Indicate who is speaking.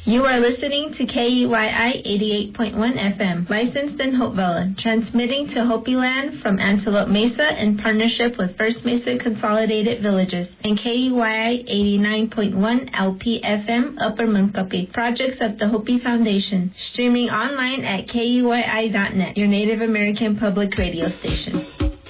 Speaker 1: You are listening to KUYI 88.1 FM, licensed in Hopevilla, transmitting to Hopi Land from Antelope Mesa in partnership with First Mesa Consolidated Villages, and KUYI 89.1 LP FM, Upper Munkapi, projects of the Hopi Foundation, streaming online at KUYI.net, your Native American public radio station.